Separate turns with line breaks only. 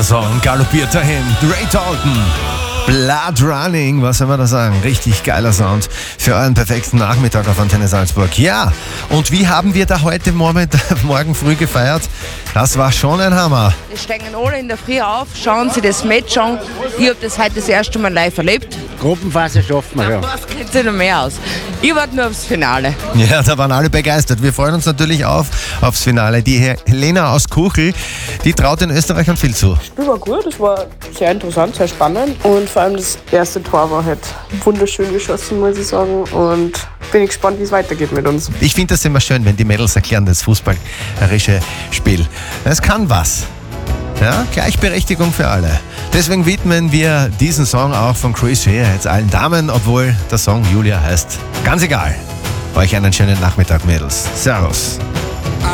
Song galoppiert dahin. Ray Dalton. Blood Running, was soll man da sagen? Richtig geiler Sound für euren perfekten Nachmittag auf Antenne Salzburg. Ja, und wie haben wir da heute morgen früh gefeiert? Das war schon ein Hammer.
Die steigen alle in der Früh auf, schauen sie das Match an. Ich habe das heute das erste Mal live erlebt.
Gruppenphase schaffen wir, ja.
Was geht sich noch mehr aus? Ich warte nur aufs Finale.
Ja, da waren alle begeistert. Wir freuen uns natürlich aufs Finale. Die Helena aus Kuchel, die traut den Österreichern viel zu.
Das Spiel war gut, es war sehr interessant, sehr spannend und vor allem das erste Tor war halt wunderschön geschossen, muss ich sagen, und bin ich gespannt, wie es weitergeht mit uns.
Ich finde das immer schön, wenn die Mädels erklären, das fußballerische Spiel. Es kann was. Ja, Gleichberechtigung für alle. Deswegen widmen wir diesen Song auch von Chris Rea jetzt allen Damen, obwohl der Song Julia heißt. Ganz egal. Euch einen schönen Nachmittag, Mädels. Servus.